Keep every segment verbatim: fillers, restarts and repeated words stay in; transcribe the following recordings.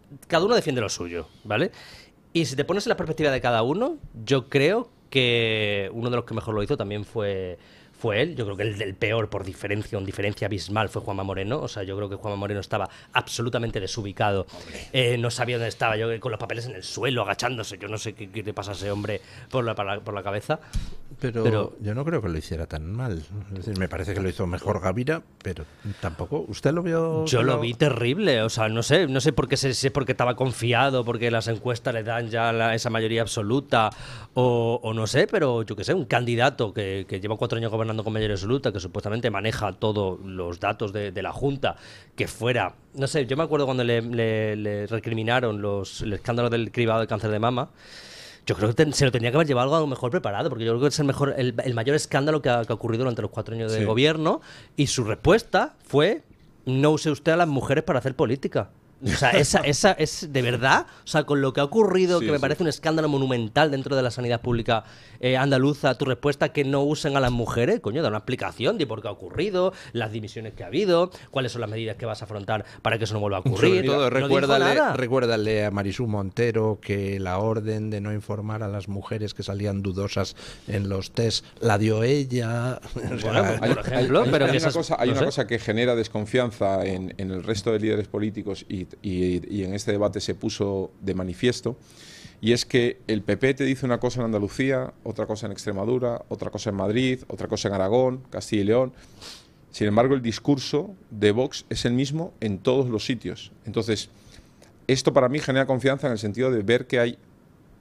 cada uno defiende lo suyo, ¿vale? Y si te pones en la perspectiva de cada uno, yo creo que uno de los que mejor lo hizo también fue... fue él. Yo creo que el del peor, por diferencia, una diferencia abismal, fue Juanma Moreno. O sea, yo creo que Juanma Moreno estaba absolutamente desubicado. Eh, no sabía dónde estaba. Yo con los papeles en el suelo, agachándose. Yo no sé qué, qué le pasa a ese hombre por la, por la, por la cabeza. Pero, pero yo no creo que lo hiciera tan mal. Es decir, me parece que lo hizo mejor Gavira, pero tampoco. ¿Usted lo vio? Yo lo... lo vi terrible. O sea, no sé, no sé por qué, si es porque estaba confiado, porque las encuestas le dan ya la, esa mayoría absoluta, o, o no sé, pero yo qué sé, un candidato que, que lleva cuatro años gobernando con mayoría absoluta, que supuestamente maneja todos los datos de, de la Junta, que fuera, no sé, yo me acuerdo cuando le, le, le recriminaron los, el escándalo del cribado de cáncer de mama. Yo creo que ten, se lo tenía que haber llevado algo mejor preparado, porque yo creo que es el mejor, el, el mayor escándalo que ha, que ha ocurrido durante los cuatro años de sí. gobierno, y su respuesta fue: no use usted a las mujeres para hacer política. O sea, esa, esa es de verdad, o sea, con lo que ha ocurrido, sí, que me sí. parece un escándalo monumental dentro de la sanidad pública eh, andaluza, tu respuesta, que no usen a las mujeres, coño, da una explicación de por qué ha ocurrido, las dimisiones que ha habido, cuáles son las medidas que vas a afrontar para que eso no vuelva a ocurrir. Sobre todo, no recuérdale, recuérdale a Marisú Montero que la orden de no informar a las mujeres que salían dudosas en los test la dio ella. Bueno, hay, por ejemplo, hay, pero hay que una, esas, cosa, hay no una sé. cosa que genera desconfianza en, en el resto de líderes políticos y Y, y en este debate se puso de manifiesto, y es que el P P te dice una cosa en Andalucía, otra cosa en Extremadura, otra cosa en Madrid, otra cosa en Aragón, Castilla y León. Sin embargo, el discurso de Vox es el mismo en todos los sitios. Entonces, esto para mí genera confianza en el sentido de ver que hay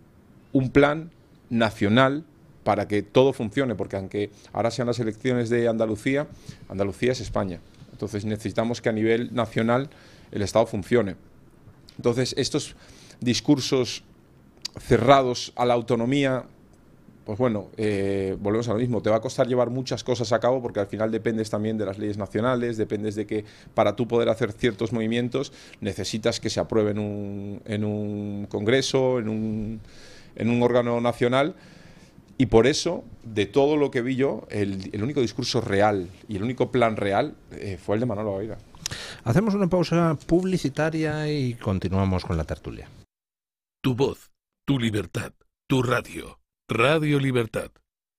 un plan nacional para que todo funcione, porque aunque ahora sean las elecciones de Andalucía, Andalucía es España. Entonces necesitamos que a nivel nacional el Estado funcione. Entonces, estos discursos cerrados a la autonomía, pues bueno, eh, volvemos a lo mismo. Te va a costar llevar muchas cosas a cabo, porque al final dependes también de las leyes nacionales, dependes de que para tú poder hacer ciertos movimientos necesitas que se apruebe en un, en un congreso, en un, en un órgano nacional. Y por eso, de todo lo que vi yo, el, el único discurso real y el único plan real eh, fue el de Manolo Gavira. Hacemos una pausa publicitaria y continuamos con la tertulia. Tu voz, tu libertad, tu radio. Radio Libertad.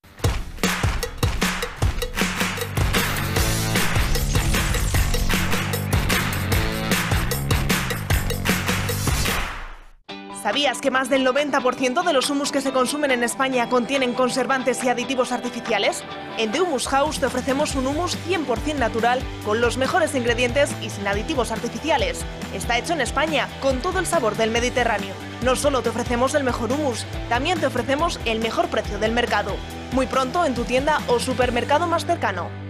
¿Sabías que más del noventa por ciento de los humus que se consumen en España contienen conservantes y aditivos artificiales? En The Humus House te ofrecemos un humus cien por ciento natural, con los mejores ingredientes y sin aditivos artificiales. Está hecho en España, con todo el sabor del Mediterráneo. No solo te ofrecemos el mejor humus, también te ofrecemos el mejor precio del mercado. Muy pronto en tu tienda o supermercado más cercano.